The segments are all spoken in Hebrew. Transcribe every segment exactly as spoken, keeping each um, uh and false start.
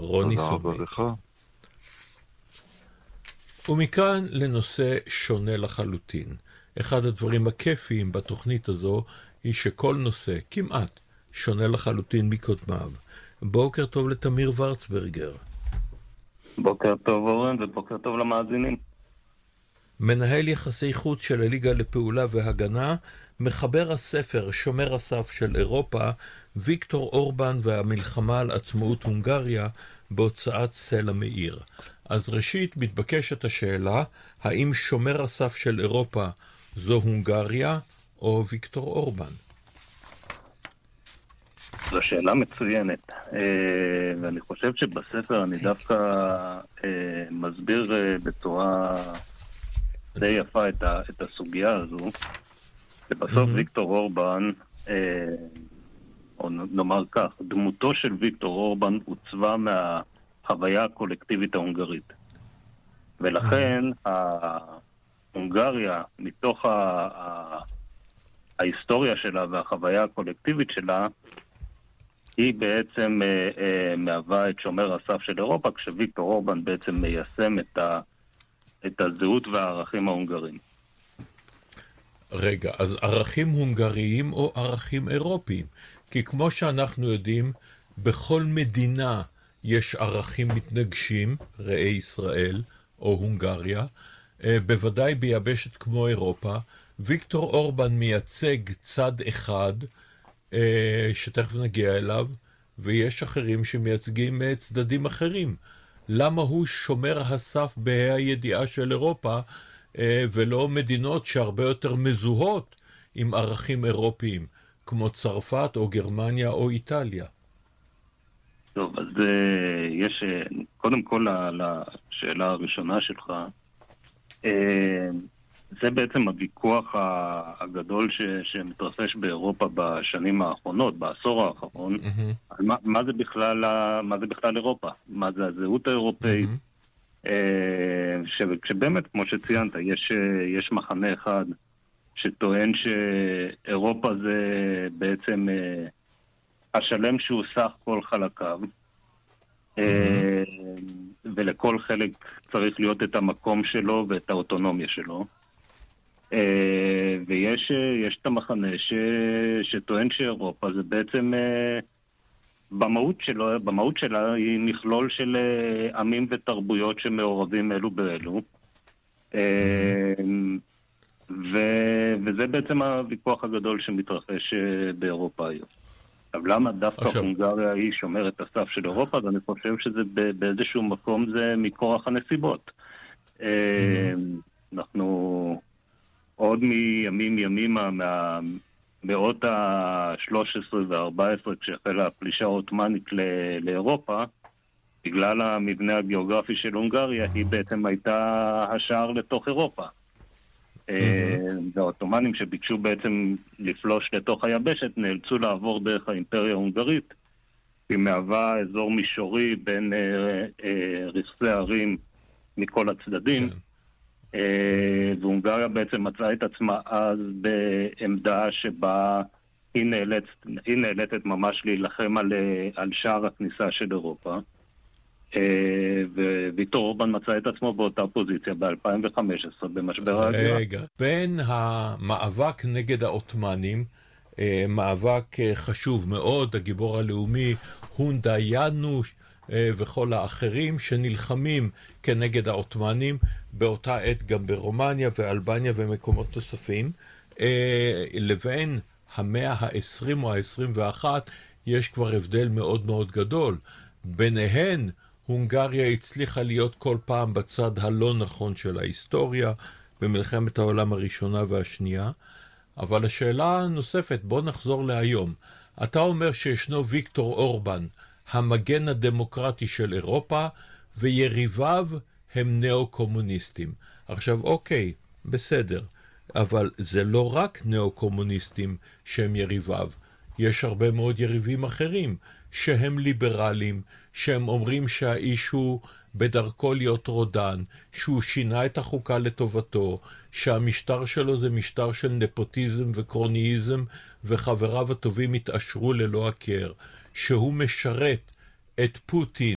רוני תודה רבה סומק. לך. ומכאן לנושא שונה לחלוטין. אחד הדברים הכיפיים בתוכנית הזו היא שכל נושא כמעט שונה לחלוטין מקודמיו. בוקר טוב לתמיר ורצברגר. בוקר טוב אורן ובוקר טוב למאזינים. מנהל יחסי חוץ של הליגה לפעולה והגנה, מחבר הספר שומר הסף של אירופה, ויקטור אורבן והמלחמה על עצמאות הונגריה, בהוצאת סלע מאיר. אז ראשית מתבקשת השאלה, האם שומר הסף של אירופה זו הונגריה או ויקטור אורבן? זו שאלה מצוינת, ואני חושב שבספר אני דווקא מסביר בצורה די יפה את הסוגיה הזו. ובסוף ויקטור אורבן, או נאמר כך, דמותו של ויקטור אורבן עוצבה מהחוויה הקולקטיבית ההונגרית. ולכן ההונגריה, מתוך ההיסטוריה שלה והחוויה הקולקטיבית שלה, היא בעצם אה, אה, מהווה את שומר הסף של אירופה, כשוויקטור אורבן בעצם מיישם את, ה, את הזהות והערכים ההונגריים. רגע, אז ערכים הונגריים או ערכים אירופיים? כי כמו שאנחנו יודעים, בכל מדינה יש ערכים מתנגשים, ראה ישראל או הונגריה, אה, בוודאי ביבשת כמו אירופה. ויקטור אורבן מייצג צד אחד, שתכף נגיע אליו, ויש אחרים שמייצגים צדדים אחרים. למה הוא שומר הסף בהידיעה של אירופה, ולא מדינות שהרבה יותר מזוהות עם ערכים אירופיים, כמו צרפת או גרמניה או איטליה? טוב, אז יש, קודם כל לשאלה הראשונה שלך, זה בעצם הוויכוח הגדול ש, שמתרחש באירופה בשנים האחרונות, בעשור האחרון, mm-hmm. על מה, מה זה בכלל, מה זה בכלל אירופה, מה זה הזהות האירופאית, mm-hmm. ש, שבאמת, כמו שציינת, יש, יש מחנה אחד שטוען שאירופה זה בעצם השלם שהוא סך כל חלקיו, mm-hmm. ולכל חלק צריך להיות את המקום שלו ואת האוטונומיה שלו. Uh, ויש יש את המחנה ש, שטוען שאירופה זה בעצם uh, במהות שלו, במהות שלה היא מכלול של uh, עמים ותרבויות שמעורבים אלו באלו, uh, ו, וזה בעצם הוויכוח הגדול שמתרחש uh, באירופה היום. אבל למה דווקא עכשיו... הונגריה היא שומרת הסף של אירופה? ואני חושב שזה באיזשהו מקום זה מכורח הנסיבות. uh, אנחנו עוד מימים ימימה, מהמאות ה-שלוש עשרה וה-ארבע עשרה, כשהחלה הפלישה העות'מאנית לאירופה, בגלל המבנה הגיאוגרפי של הונגריה, היא בעצם הייתה השער לתוך אירופה. והעות'מאנים שביקשו בעצם לפלוש לתוך היבשת, נאלצו לעבור דרך האימפריה ההונגרית, היא מהווה אזור מישורי בין רכסי ערים מכל הצדדים, והונגריה בעצם מצאה את עצמה אז בעמדה שבה היא נאלצת, היא נאלצת ממש להילחם על, על שער הכניסה של אירופה, וויקטור אורבן מצא את עצמו באותה פוזיציה ב-אלפיים וחמש עשרה במשבר ההגירה. רגע, בין המאבק נגד העות'מאנים, מאבק חשוב מאוד, הגיבור הלאומי הונדה יאנוש וכל האחרים שנלחמים כנגד העות'מאנים, באותה עת גם ברומניה ואלבניה ומקומות נוספים, לבין המאה ה-עשרים או ה-עשרים ואחת יש כבר הבדל מאוד מאוד גדול. ביניהן הונגריה הצליחה להיות כל פעם בצד הלא נכון של ההיסטוריה, במלחמת העולם הראשונה והשנייה. אבל השאלה הנוספת, בוא נחזור להיום. אתה אומר שישנו ויקטור אורבן, המגן הדמוקרטי של אירופה, ויריביו הם נאו-קומוניסטים. עכשיו, אוקיי, בסדר, אבל זה לא רק נאו-קומוניסטים שהם יריביו. יש הרבה מאוד יריבים אחרים שהם ליברלים, שהם אומרים שהאיש הוא בדרכו להיות רודן, שהוא שינה את החוקה לטובתו, שהמשטר שלו זה משטר של נפוטיזם וקרוניזם, וחבריו הטובים התעשרו ללא הכר, שהוא משרת את פוטין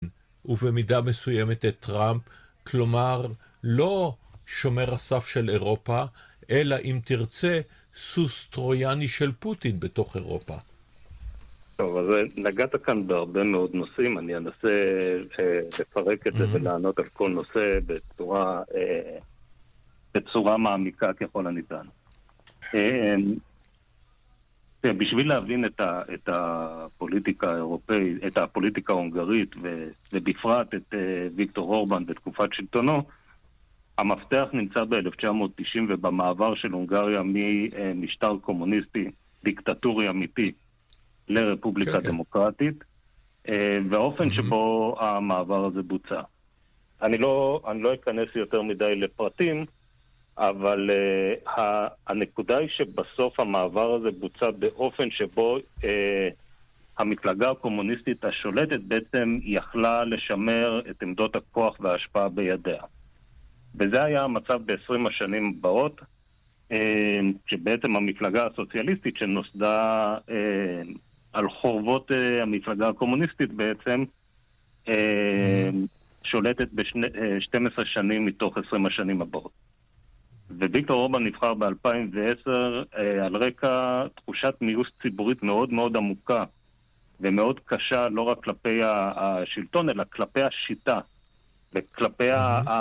ובמידה מסוימת את טראמפ, כלומר לא שומר הסף של אירופה, אלא אם תרצה סוס טרויאני של פוטין בתוך אירופה. טוב, אז נגעת כאן בהרבה מאוד נושאים, אני אנסה אה, לפרק את זה mm-hmm. ולענות על כל נושא בצורה, אה, בצורה מעמיקה ככל הניתן. אה, בשביל להבין את, ה, את הפוליטיקה האירופאית, את הפוליטיקה ההונגרית ובפרט את אה, ויקטור אורבן בתקופת שלטונו, המפתח נמצא ב-אלף תשע מאות תשעים ובמעבר של הונגריה ממשטר קומוניסטי, דיקטטורי אמיתי, לרפובליקה כן, דמוקרטית, כן. והאופן mm-hmm. שבו המעבר הזה בוצע. אני לא, אני לא אכנס יותר מדי לפרטים, אבל uh, הנקודה היא שבסוף המעבר הזה בוצע באופן שבו uh, המפלגה הקומוניסטית השולטת בעצם יכלה לשמר את עמדות הכוח וההשפעה בידיה. וזה היה המצב ב-עשרים השנים הבאות, uh, שבעצם המפלגה הסוציאליסטית שנוסדה uh, על חורבות uh, המפלגה הקומוניסטית בעצם, uh, שולטת ב-שתים עשרה שנים מתוך עשרים השנים הבאות. וויקטור אורבן נבחר ב-אלפיים ועשר אה, על רקע תחושת מיאוס ציבורית מאוד מאוד עמוקה ומאוד קשה, לא רק כלפי השלטון, אלא כלפי השיטה, וכלפי mm-hmm.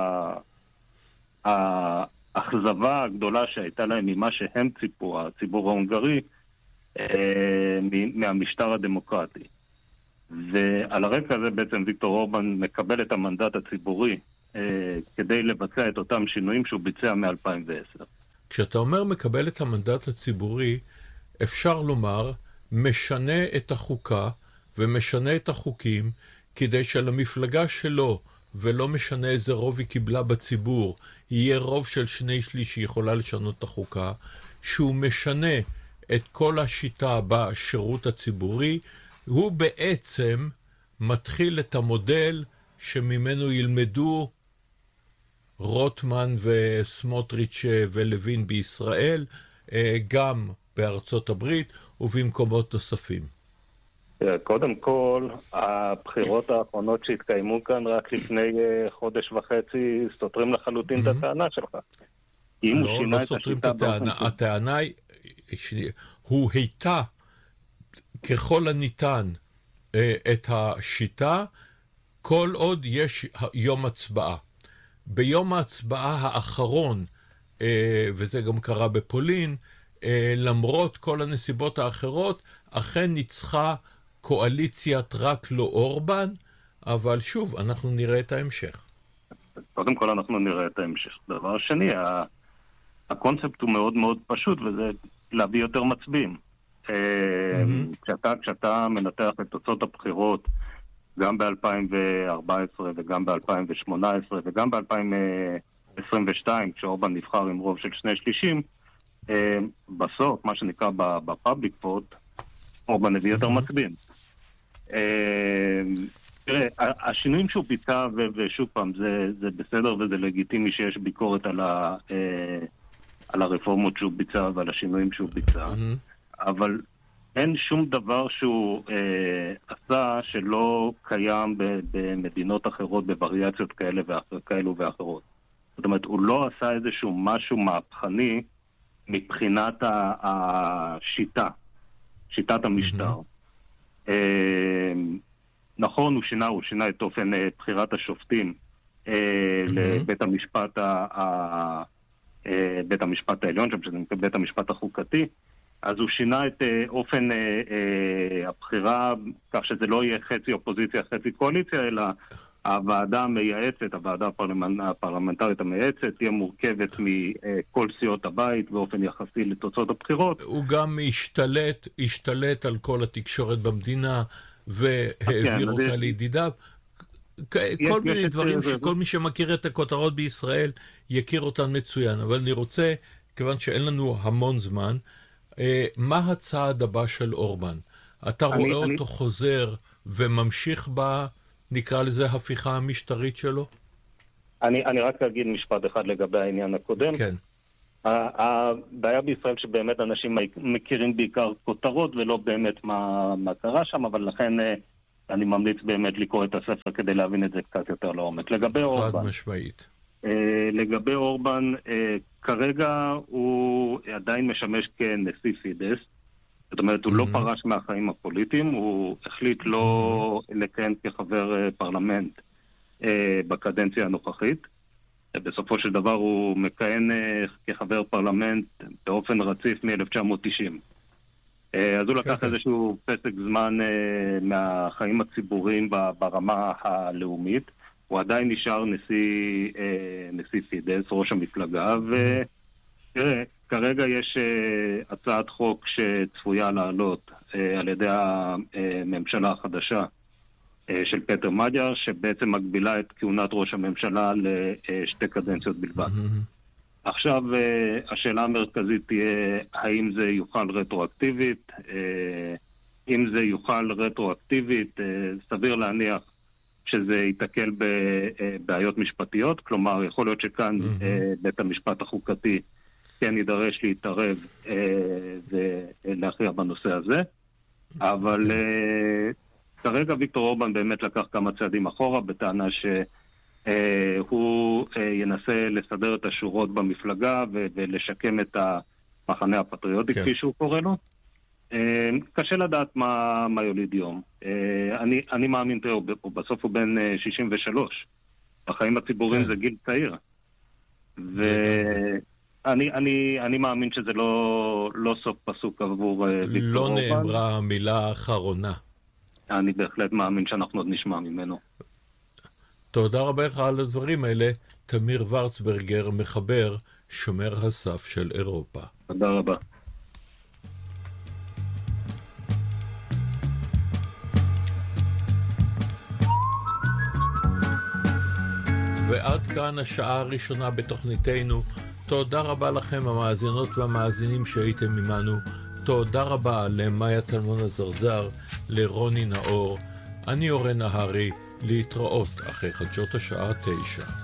האכזבה הגדולה שהייתה להם ממה שהם ציפו, הציבור ההונגרי, אה, מהמשטר הדמוקרטי. ועל הרקע הזה בעצם ויקטור אורבן מקבל את המנדט הציבורי כדי לבצע את אותם שינויים שהוא ביצע מ-אלפיים ועשר. כשאתה אומר מקבל את המנדט הציבורי, אפשר לומר, משנה את החוקה ומשנה את החוקים, כדי שלמפלגה שלו, ולא משנה איזה רוב היא קיבלה בציבור, יהיה רוב של שני שליש שיכולה לשנות את החוקה, שהוא משנה את כל השיטה בשירות הציבורי, הוא בעצם מתחיל את המודל שממנו ילמדו רוטמן וסמוטריץ' ולוין בישראל, גם בארצות הברית ובמקומות נוספים. קודם כל, הבחירות האחרונות שהתקיימו כאן רק לפני חודש וחצי סותרים לחלוטין את הטענה שלך. לא, לא סותרים את הטענה. הטענה היא, הוא היטה ככל הניתן את השיטה, כל עוד יש יום הצבעה. ביום ההצבעה האחרון, וזה גם קרה בפולין, למרות כל הנסיבות האחרות, אכן ניצחה קואליציית רק לא אורבן, אבל שוב, אנחנו נראה את ההמשך. קודם כל אנחנו נראה את ההמשך. דבר שני, הקונספט הוא מאוד מאוד פשוט, וזה להביא יותר מצביעים. כשאתה, כשאתה מנתח את תוצאות הבחירות, גם ב-אלפיים וארבע עשרה וגם ב-אלפיים ושמונה עשרה וגם ב-אלפיים עשרים ושתיים, כשאורבן נבחר עם רוב של שני שלישים, בסוף, מה שנקרא בפאבליק פוט, אורבן הביא יותר מצביעים. תראה, השינויים שהוא ביצע, ושוב פעם, זה בסדר וזה לגיטימי שיש ביקורת על הרפורמות שהוא ביצע ועל השינויים שהוא ביצע, אבל אין שום דבר שהוא אה, עשה שלא קיים במדינות אחרות, בווריאציות כאלה, ואחר, כאלו ואחרות. זאת אומרת, הוא לא עשה איזשהו משהו מהפכני מבחינת השיטה, שיטת המשטר. Mm-hmm. אה, נכון, הוא שינה, הוא שינה את אופן אה, בחירת השופטים אה, mm-hmm. לבית המשפט, ה, ה, אה, בית המשפט העליון, שם שזה בית המשפט החוקתי, אז הוא שינה את אה, אופן אה, אה, הבחירה, כך שזה לא יהיה חצי אופוזיציה, חצי קואליציה, אלא הוועדה המייעצת, הוועדה הפרלמנט, הפרלמנטרית המייעצת, תהיה מורכבת מכל סיעות הבית באופן יחסי לתוצאות הבחירות. הוא גם השתלט, השתלט על כל התקשורת במדינה, והעביר אותה לידידיו. כל מיני דברים שכל מי שמכיר את הכותרות בישראל יכיר אותן מצוין, אבל אני רוצה, כיוון שאין לנו המון זמן, מה הצעד הבא של אורבן? אתה רואה אני, אותו אני... חוזר וממשיך בה, נקרא לזה, הפיכה המשטרית שלו? אני, אני רק אגיד משפט אחד לגבי העניין הקודם. כן. הבעיה בישראל שבאמת אנשים מכירים בעיקר כותרות ולא באמת מה, מה קרה שם, אבל לכן אני ממליץ באמת לקרוא את הספר כדי להבין את זה קצת יותר לעומק. לגבי אורבן. חד משמעית. לגבי אורבן, כרגע הוא עדיין משמש כנשיא פידס. זאת אומרת, הוא לא פרש מהחיים הפוליטיים, הוא החליט לא לכהן כחבר פרלמנט בקדנציה הנוכחית. בסופו של דבר הוא מכהן כחבר פרלמנט באופן רציף מ-אלף תשע מאות תשעים. אז הוא לקח איזשהו פסק זמן מהחיים הציבוריים ברמה הלאומית. הוא עדיין נשאר נשיא, נשיא פידס, ראש המפלגה, ותראה, כרגע יש הצעת חוק שצפויה לעלות על ידי הממשלה החדשה של פטר מדייר, שבעצם מגבילה את כהונת ראש הממשלה לשתי קדנציות בלבד. עכשיו, השאלה המרכזית תהיה, האם זה יוכל רטרואקטיבית? אם זה יוכל רטרואקטיבית, סביר להניח שזה ייתקל בבעיות משפטיות, כלומר, יכול להיות שכאן בית המשפט החוקתי כן יידרש להתערב ולהכריע בנושא הזה, אבל כרגע ויקטור אורבן באמת לקח כמה צעדים אחורה, בטענה שהוא ינסה לסדר את השורות במפלגה ולשקם את המחנה הפטריוטי, כפי שהוא קורא לו. קשה לדעת מה, מה יוליד יום. אני, אני מאמין, תראה, בסוף הוא בן שישים ושלוש. החיים הציבוריים זה גיל צעיר. ואני אני, אני מאמין שזה לא, לא סוף פסוק עבור ויקטור אורבן. לא נאמרה מילה אחרונה. אני בהחלט מאמין שאנחנו עוד נשמע ממנו. תודה רבה לך על הדברים האלה, תמיר ורצברגר, מחבר שומר הסף של אירופה. תודה רבה. ועד כאן השעה הראשונה בתוכניתנו. תודה רבה לכם המאזינות והמאזינים שהייתם עמנו. תודה רבה למאיה טלמון הזרזר, לרוני נאור. אני אורן נהרי, להתראות אחרי חדשות השעה תשע.